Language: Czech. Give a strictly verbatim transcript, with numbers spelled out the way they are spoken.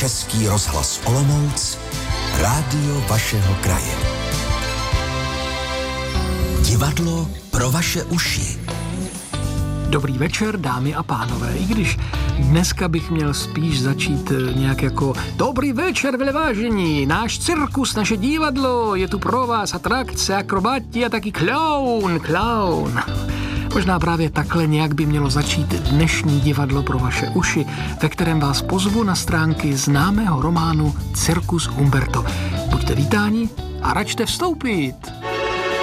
Český rozhlas Olomouc, rádio vašeho kraje. Divadlo pro vaše uši. Dobrý večer, dámy a pánové, i když dneska bych měl spíš začít nějak jako dobrý večer, velevážení, náš cirkus, naše divadlo, je tu pro vás atrakce, akrobati a taky klaun, klaun. Možná právě takhle nějak by mělo začít dnešní divadlo pro vaše uši, ve kterém vás pozvu na stránky známého románu Cirkus Humberto. Buďte vítáni a račte vstoupit.